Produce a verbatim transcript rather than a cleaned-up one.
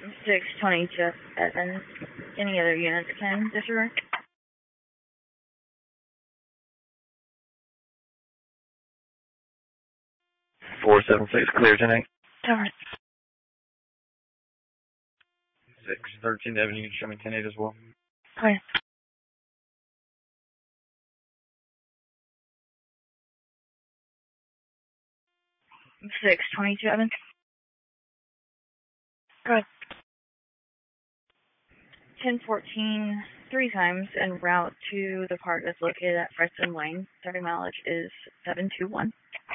six twenty-two Evans. Any other units can disregard? four seven six, clear ten eight. Tower. six thirteen Evan, you can show me ten eight as well. Clear. six twenty-two Evans. Go ahead. ten fourteen, three times en route to the park that's located at Preston Lane. Starting mileage is seven two one.